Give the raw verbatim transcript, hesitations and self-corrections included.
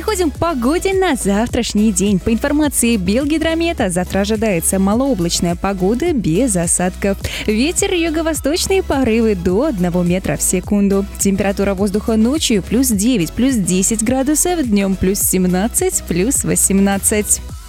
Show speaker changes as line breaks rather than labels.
Переходим к погоде на завтрашний день. По информации Белгидромета, завтра ожидается малооблачная погода без осадков. Ветер юго-восточный, порывы до одного метра в секунду. Температура воздуха ночью плюс девять, плюс десять градусов, днем плюс семнадцать, плюс восемнадцать.